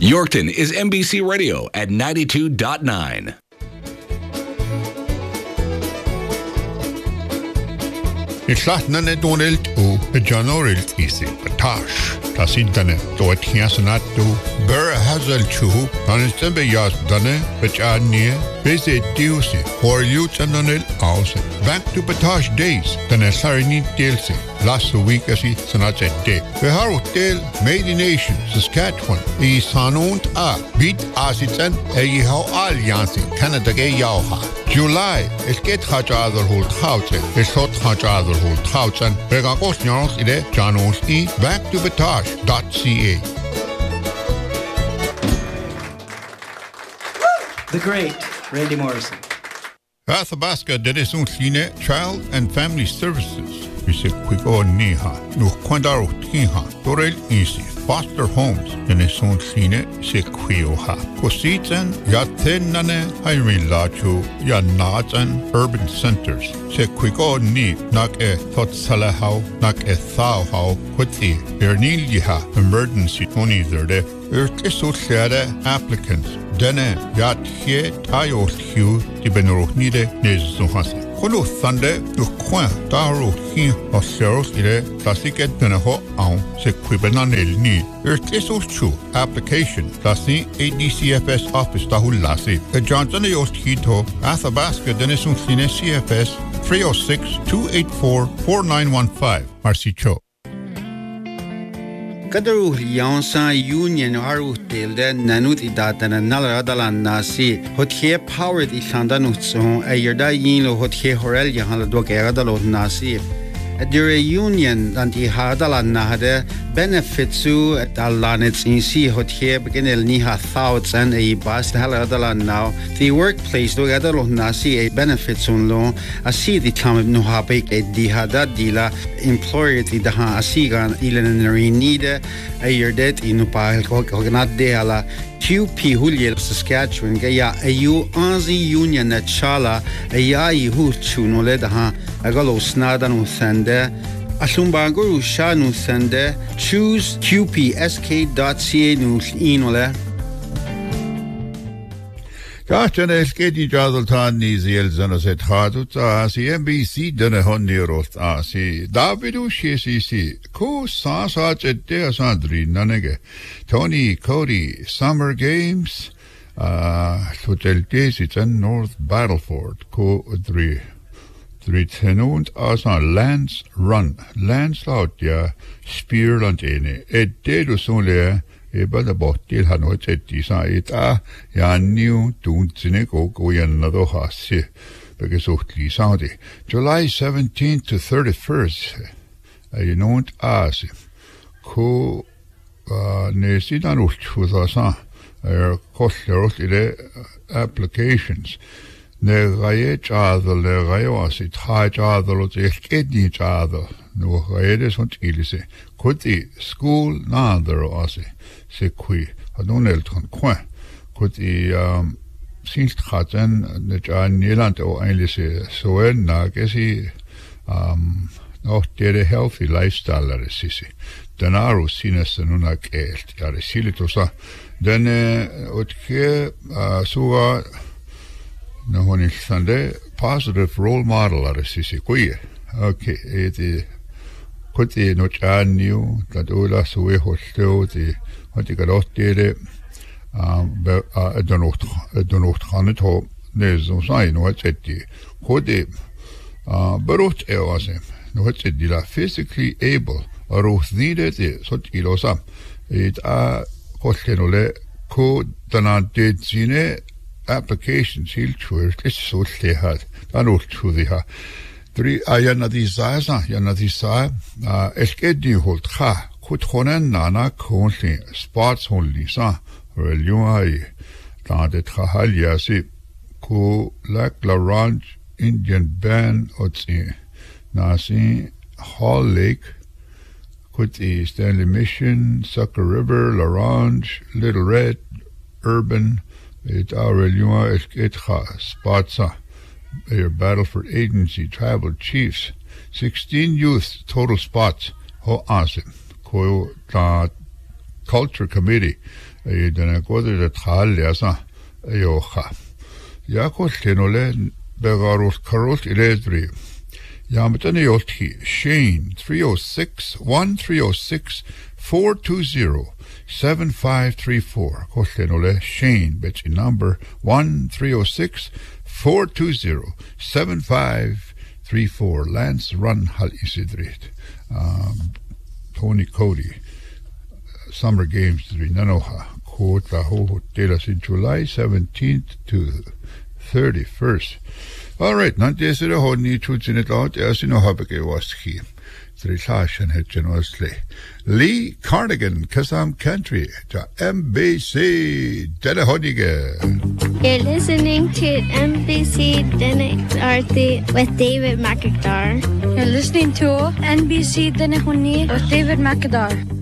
Yorkton is NBC Radio at 92.9. Islahna Donald O. Janoril Isi, Tash, Tasidane, Doatiasanatu, Burra Hazel Chu, Anasembe Yas Dane, Bachania, Bese Diusi, or Lutananil Aus, back to Patash days, than a Sarini Delsi, last week as he Sanat Day. The Hotel, Made in Nation, Saskatchewan, is Sanont A, Beat Asitan, Eho Alliancy, Canada Gay Yauha. July, es geht Hajadar Holt Housen, es hot Hajadar Holt Housen, Regagos Nyons ide, Janos E, back to Batash.ca. The great Randy Morrison. Athabasca Dedesun Sine, Child and Family Services. We say Quigo Niha, no Quandaro Tiha, Dorel Easy, Foster Homes, Dedesun Sine, se Quioha. Cositan, Yatenane, Irene Lachu, Yanatan, Urban Centers. Se Quigo Ni, Nak e Thot Salahau, Nak e Thauhau, Quati, Berniliha, Emergency Tony Zerde, Urkisut applicants. Denne yat hier tayo hiu di benrohnide nezuhase. Kono thande du coin daro hi oseros ire plasiket benaho au se quibenanel ni. Urkisut application plasi ADCFS office tahulasi. Johnson yost hito Athabasca denesun sine CFS 306-284-4915 Marcicho. Kadaru Yansan Union Aru Tilde Nanut Idatana Naladalan Nasi Hotie Powered Islandanutson a Yerda Yinlo Hotie Horel Yahaladok Eradalo Nasi Dure Union Anti Hadalan Nahade benefitsu at Alanets in Si Hotie Beginel Niha Thoughts and a Bas Haladalan now the workplace do Adalo Nasi a benefits on law a see the time of Nuhapik a Dihada Dila employer the Daha Asigan Ilanari Nida a year debt in Upal Hoganat Deala QP Huliel Saskatchewan Gaya a U Anzi Union at Chala a Yai Huchunole Daha a Galo Snadan Uthende Asumbangur Shanu Sende choose qpsk.ca news inole. Gachane skedi jadaltan niziel zanaset hadut asi NBC dene honnirost asi Davidu shisi ko sasach ette asandri nanege Tony Cody Summer Games hotel it's in North Battleford ko 3 tenont asan Lance Run Laut ja Spearland ene dedu sonle bada bottil hanot sa ita ja new tuntsine go yanado hasi because Saudi July 17th to 31st you know as ko ne sidan ulchusa kosteros ile applications Ne gaye chadel le gayo asit ha chadel ot ekedi chadel no gaye sunt ilise koti school nader ase se qui adonel ton coin koti sinst khaten ne jan Niederland o einlise so na gesi noch der healthy lifestyle are sisi danaro sinesen una geld ja silitosa den otke suwa No one is Sunday positive role model are sisi kuye. Okay, it kuti no chan new that ola suwe hostel the what you got out there I don't know it ho there's no sign what's it kuti barot eosem no what's it la physically able or needed so ilosa it hostelole ko danante zine applications he'll choose it's so they had that old to the ha 3 ayana disaza yana disa eskedi holt ha kut honen nana konli spots only sa reluai tadet khaliasi ko Lac La Ronge Indian band otsi nasi Hall Lake kuti Stanley Mission Sucker River La Ronge Little Red Urban it Aurelua Esketcha Spatsa your Battleford Agency Tribal Chiefs 16 youth total spots ho asim ko ta Culture Committee. Dana Goder the Taliasa, Yoha. Yakos Kenole, Begaros Karot Eledri. Yamatani Yoti, Shane, 306-420-7534. Kostenole, Shane, betty number 1-306-420-7534. Lance Run Hal Isidrit. Tony Cody. Summer Games Nanoha. Kota Ho Telas in July 17th to 31st. All right, nanti sila ho ni chutsin it out as in Habake was he. Trisashan het generously. Lee Cardigan, Kasam Country, to MBC Denehonige. You're listening to NBC Denehorty with David McIntyre. You're listening to NBC Denehorty with David McIntyre.